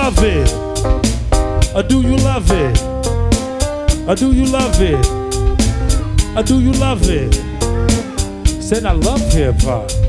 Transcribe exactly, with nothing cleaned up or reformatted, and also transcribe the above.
love it? Or do you love it? Or do you love it? Or do you love it? Said I love hip hop.